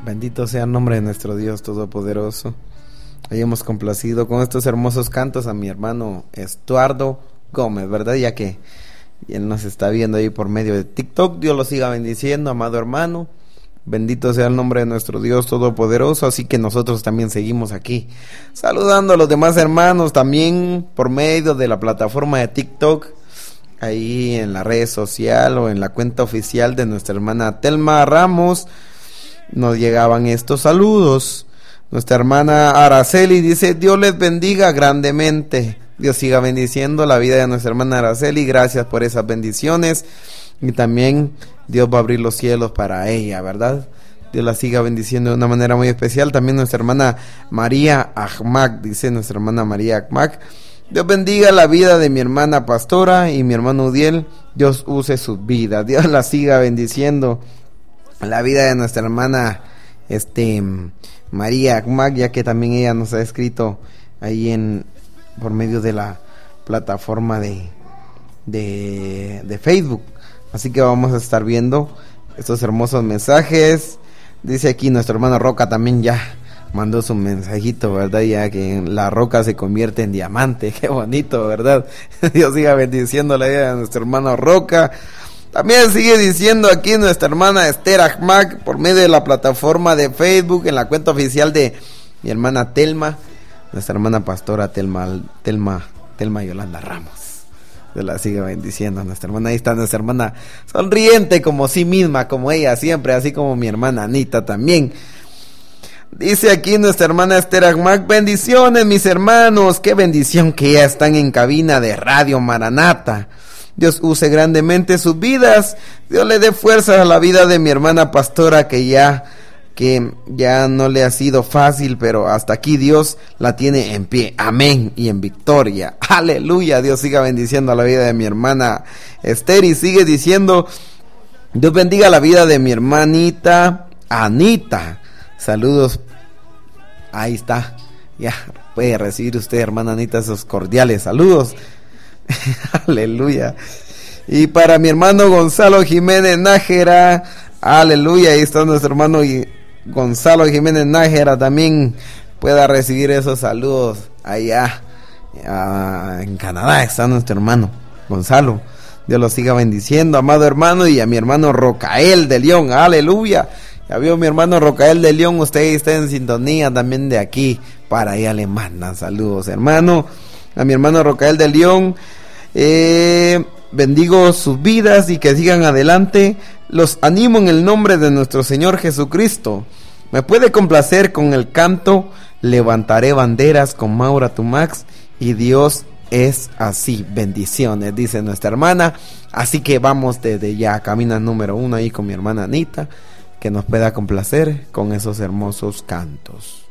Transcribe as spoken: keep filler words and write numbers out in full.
Bendito sea el nombre de nuestro Dios Todopoderoso. Ahí hemos complacido con estos hermosos cantos a mi hermano Estuardo Gómez, ¿verdad? Ya que él nos está viendo ahí por medio de TikTok. Dios lo siga bendiciendo, amado hermano. Bendito sea el nombre de nuestro Dios Todopoderoso. Así que nosotros también seguimos aquí saludando a los demás hermanos también por medio de la plataforma de TikTok, ahí en la red social o en la cuenta oficial de nuestra hermana Telma Ramos. Nos llegaban estos saludos. Nuestra hermana Araceli dice: Dios les bendiga grandemente. Dios siga bendiciendo la vida de nuestra hermana Araceli. Gracias por esas bendiciones. Y también Dios va a abrir los cielos para ella, ¿verdad? Dios la siga bendiciendo de una manera muy especial. También nuestra hermana María Ahmad, dice nuestra hermana María Ahmad: Dios bendiga la vida de mi hermana Pastora y mi hermano Udiel. Dios use su vida. Dios la siga bendiciendo la vida de nuestra hermana este María Ahmad, ya que también ella nos ha escrito ahí en por medio de la plataforma de de, de Facebook. Así que vamos a estar viendo estos hermosos mensajes. Dice aquí nuestro hermano Roca también ya mandó su mensajito, ¿verdad? Ya que la roca se convierte en diamante. Qué bonito, ¿verdad? Dios siga bendiciendo la vida de nuestro hermano Roca. También sigue diciendo aquí nuestra hermana Esther Ahmad por medio de la plataforma de Facebook, en la cuenta oficial de mi hermana Telma, nuestra hermana pastora Telma, Telma, Telma Yolanda Ramos. Dios la sigue bendiciendo a nuestra hermana. Ahí está nuestra hermana sonriente como sí misma, como ella siempre, así como mi hermana Anita también. Dice aquí nuestra hermana Esther Ahmad: bendiciones mis hermanos, qué bendición que ya están en cabina de Radio Maranata. Dios use grandemente sus vidas. Dios le dé fuerza a la vida de mi hermana Pastora, que ya que ya no le ha sido fácil, pero hasta aquí Dios la tiene en pie. Amén. Y en victoria. Aleluya. Dios siga bendiciendo a la vida de mi hermana Esther. Y sigue diciendo: Dios bendiga la vida de mi hermanita Anita. Saludos. Ahí está. Ya puede recibir usted, hermana Anita, esos cordiales saludos. Aleluya. Y para mi hermano Gonzalo Jiménez Nájera, aleluya, ahí está nuestro hermano Gonzalo Jiménez Nájera, también pueda recibir esos saludos allá uh, en Canadá. Está nuestro hermano Gonzalo. Dios lo siga bendiciendo, amado hermano. Y a mi hermano Rocael de León, aleluya. Ya vio mi hermano Rocael de León, usted está en sintonía también de aquí, para allá le mandan saludos, hermano. A mi hermano Rocael de León, eh, bendigo sus vidas y que sigan adelante. Los animo en el nombre de nuestro Señor Jesucristo. Me puede complacer con el canto Levantaré banderas con Maura Tumax, y Dios es así. Bendiciones, dice nuestra hermana. Así que vamos desde ya, camina número uno ahí con mi hermana Anita, que nos pueda complacer con esos hermosos cantos.